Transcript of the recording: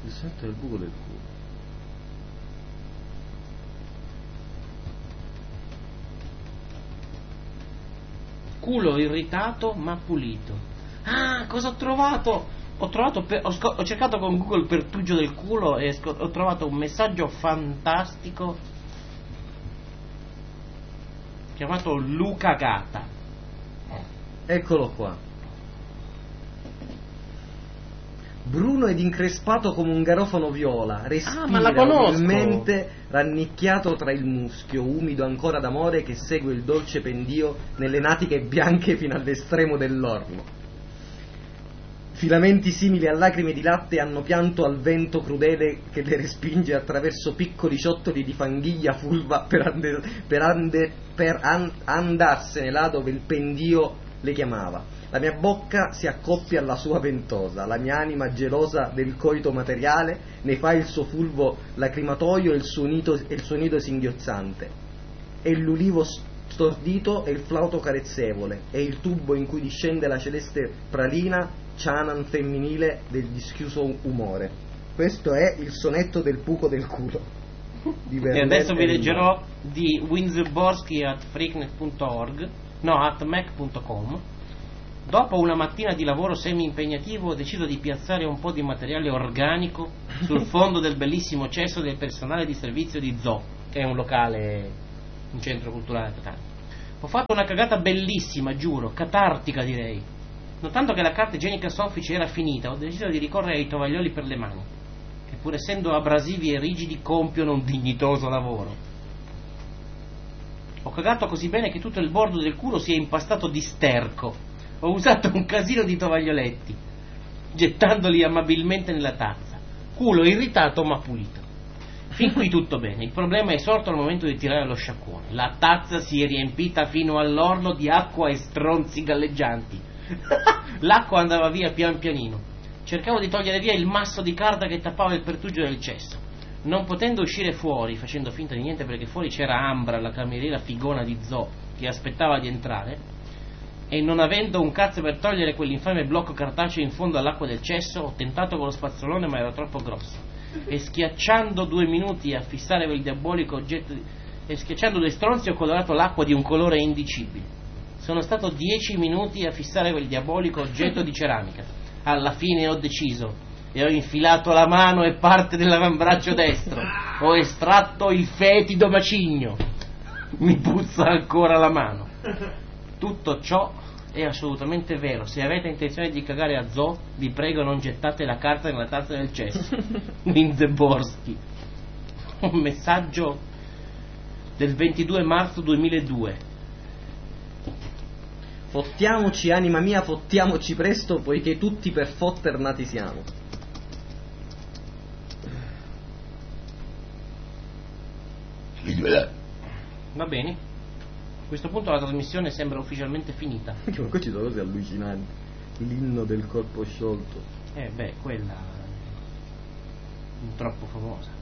Il sonetto del buco del culo. Culo irritato ma pulito. Ah, cosa ho trovato? Ho cercato con Google pertugio del culo e ho trovato un messaggio fantastico chiamato Luca Gata. Eccolo qua. Bruno ed increspato come un garofano viola, respira ma la conosco. ugualmente rannicchiato tra il muschio, umido ancora d'amore che segue il dolce pendio nelle natiche bianche fino all'estremo dell'orlo. Filamenti simili a lacrime di latte hanno pianto al vento crudele che le respinge attraverso piccoli ciottoli di fanghiglia fulva per andarsene là dove il pendio le chiamava. La mia bocca si accoppia alla sua ventosa, la mia anima gelosa del coito materiale ne fa il suo fulvo lacrimatoio e il suo nido singhiozzante. E l'ulivo stordito e il flauto carezzevole, e il tubo in cui discende la celeste pralina cianan femminile del dischiuso umore. Questo è il sonetto del buco del culo. E adesso vi leggerò di Winzborski at mac.com. Dopo una mattina di lavoro semi-impegnativo ho deciso di piazzare un po' di materiale organico sul fondo del bellissimo cesso del personale di servizio di Zoo, che è un locale, un centro culturale a Catania. Ho fatto una cagata bellissima, giuro, catartica direi. Notando che la carta igienica soffice era finita, ho deciso di ricorrere ai tovaglioli per le mani, che pur essendo abrasivi e rigidi compiono un dignitoso lavoro. Ho cagato così bene che tutto il bordo del culo si è impastato di sterco. Ho usato un casino di tovaglioletti, gettandoli amabilmente nella tazza. Culo irritato ma pulito. Fin qui tutto bene. Il problema è sorto al momento di tirare lo sciacquone. La tazza si è riempita fino all'orlo di acqua e stronzi galleggianti. L'acqua andava via pian pianino. Cercavo di togliere via il masso di carta che tappava il pertugio del cesso. Non potendo uscire fuori, facendo finta di niente perché fuori c'era Ambra, la cameriera figona di Zoo, che aspettava di entrare, e non avendo un cazzo per togliere quell'infame blocco cartaceo in fondo all'acqua del cesso, ho tentato con lo spazzolone ma era troppo grosso. E schiacciando 2 minuti a fissare quel diabolico oggetto e schiacciando 2 stronzi ho colorato l'acqua di un colore indicibile. Sono stato 10 minuti a fissare quel diabolico oggetto di ceramica. Alla fine ho deciso e ho infilato la mano e parte dell'avambraccio destro. Ho estratto il fetido macigno. Mi puzza ancora la mano. Tutto ciò è assolutamente vero. Se avete intenzione di cagare a Zoo, vi prego non gettate la carta nella tazza del cesso. Winzborski. Un messaggio del 22 marzo 2002. Fottiamoci, anima mia, fottiamoci presto, poiché tutti per fotter nati siamo. Va bene. A questo punto la trasmissione sembra ufficialmente finita. Ma qua ci sono cose allucinanti. L'inno del corpo sciolto. Quella troppo famosa.